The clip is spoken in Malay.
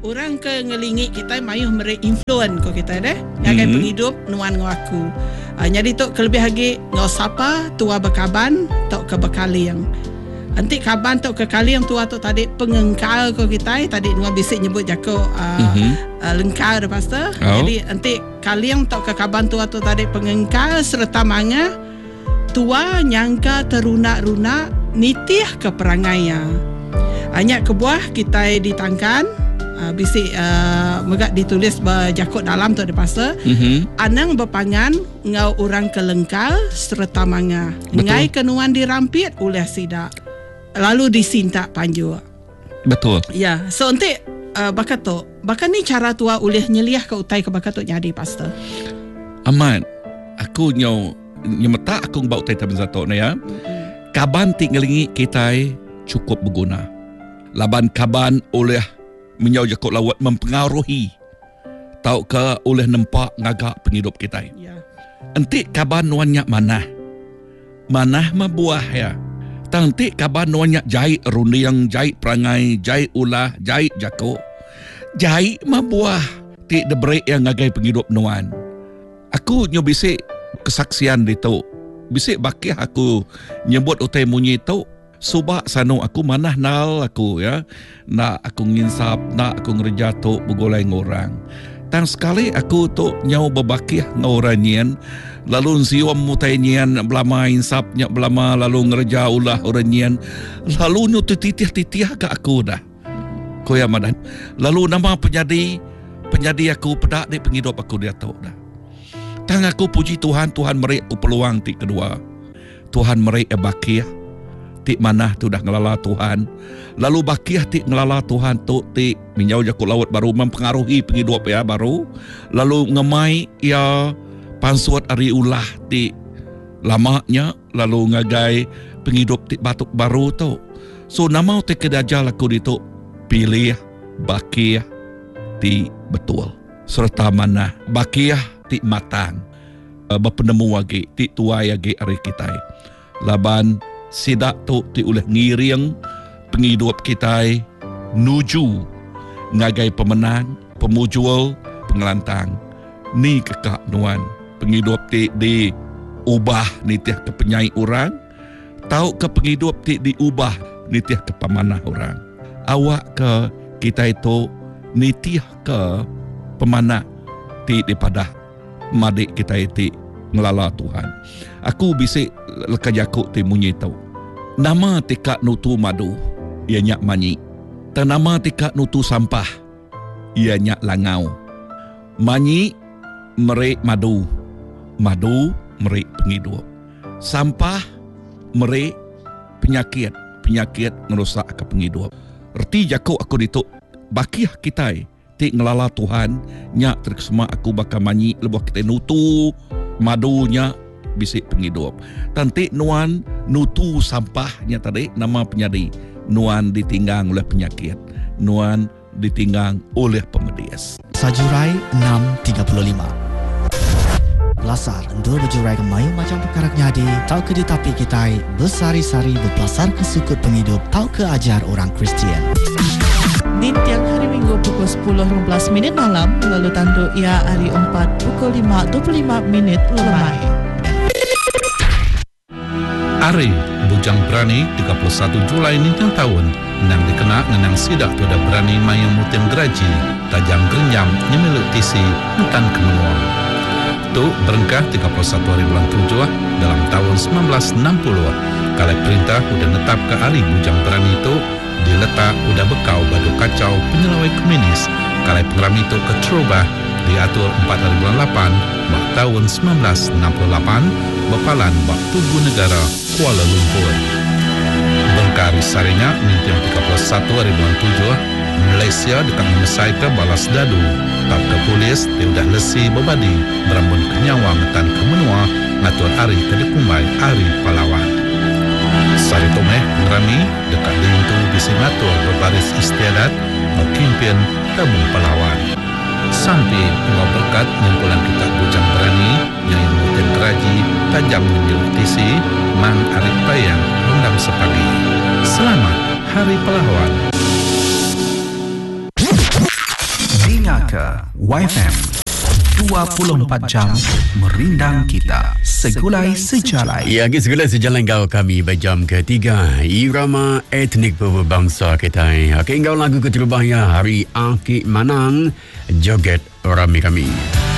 orang ke ngelingit kita mayuh mere influence ko kita deh ngagai penghidup nuan ngaku. Jadi tok kelebih lagi ngau sapa tua bekaban tok ke bekaliang. Anti kaban tok ke kaliang tua tok tadi pengengkal ko kita tadi nuan bisik nyebut jako lengkal pastor. Jadi anti kaliang tok ke kaban tua tok tadi pengengkal serta manga tua nyangka teruna-runa nitih ke perangainya. Hanya kebuah kita ditangkan bisik megak ditulis berjakut dalam tu ada pasal anang berpangan ngau orang kelengkal serta manga ngai kenuan dirampit oleh sidak lalu disintak panju. Betul. Ya, so nanti bakato bahkan ni cara tua oleh nyeliah ke utai ke bakato jadi pastor. Aman aku nyemeta aku bau utai taben zato na ya. Kaban ti ngelingi kita cukup berguna. Laban kaban oleh menyau jakut lawat mempengaruhi tau ke oleh nempak ngagak penghidup kita. Ya. Entik kaban nuannya manah mabuah ya. Tantik kaban nuannya jahit rundiang, jahit perangai, jahit ulah, jahit jakut. Jahit mabuah ti debrek yang ngagai penghidup nuan. Aku nyobisik kesaksian itu. Bisik bakih aku nyebut utai munyi tu. Subak sano aku manah nal aku ya. Nak aku nginsap, nak aku ngerja tu begolai ngorang. Tang sekali aku tu nyau berbakih ngoranyian. Lalu siom mutainyian belama insapnya belama lalu ngerja ulah oranyian. Lalu nyu titih-titih ke aku dah. Koya madan. Lalu nama penyadi aku pedak di penghidup aku dia tu dah. Tang aku puji Tuhan merik aku peluang ti kedua. Tuhan merik bakih. Tik manah tu dah ngelala Tuhan. Lalu bakih tik ngelala Tuhan tu tik minyau jakut laut baru mempengaruhi penghidup ya baru. Lalu ngemai ya pansuat ari ulah tik lamanya lalu ngagai penghidup tik batuk baru tu. So nama tik kedajal aku itu pilih bakih tik betul. Serta manah bakih tik matang. Berpenemu lagi tik tuai lagi ari kita. Laban sidak tu ti oleh ngiriang penghidup kita nuju ngagai pemenang, pemujual, pengelantang. Ni kekak nuan penghidup ti diubah nitih ke penyai orang, tau ke penghidup ti diubah nitih ke pemanah orang. Awak ke kita itu nitih ke pemanah ti daripada madik kita itu ngelala Tuhan. Aku bisik lekajakuk ti munyi tau. Nama tikak nutu madu, ia nyak manyi. Tanama tikak nutu sampah, ia nyak langau. Manyi merik madu, madu merik penghidup. Sampah merik penyakit, penyakit ngerusak ke penghidup. Erti jakuk aku dituk bakih kita tik ngelala Tuhan nyak terkesema aku bakal manyi lebuh kita nutu madunya bisik penghidup. Tantik nuan nutu sampahnya tadi nama penyadi. Nuan ditinggang oleh penyakit. Nuan ditinggang oleh pemedias. Sajurai 6.35 Belasar endur berjurai kemayu macam perkara nyadi. Tau ke ditapi kita bersari-sari berbelasar ke sukut penghidup. Tau ke ajar orang Kristian. Di tiang hari Minggu pukul 10.15 malam. Lalu tanduk ia hari 4 pukul 5.25 lemai. Ari Bujang Berani 31 Julai nintang tahun nang dikena ngenang sidak tu ada berani mayang mutin geraji tajam gerenyam nyemiluk tisi nutan kemenuang. Tu berengkah 31 hari bulan 7 dalam tahun 1960 kalau perintah udah netap ke Ari Bujang Berani itu diletak udah bekau badu kacau penyelawai komunis kalau pengeram itu ke Trubah diatur 4 hari bulan 8 bak tahun 1968 bepalan bak Tugu Negara Kuala Lumpur. Berkari sarinya mintiang 31 hari bulan 7 Malaysia dekat memesai ke balas dadu tap ke polis dia udah lesi bebadi berambun kenyawa metan ke menua ngatur Ari ke dekumbai Ari Pahlawan. Sari tomeh ngerami dekat lintu bisi ngatur berbaris istiadat berkimpin tabung pahlawan. Sampai ngau berkat nyempulan kitab Bujang Berani yang mutin keraji tajam menyeluk tisi mang Arik Payang undang sepagi. Selamat Hari Pahlawan. Melaka, YFM 24 jam merindang kita. Segulai sejalai. Ya, segulai sejalan kau kami berjam ketiga. Irama etnik berbangsa kita. Okey, kau lagu keterubahnya Hari Akik Manang, Joget Rami Kami.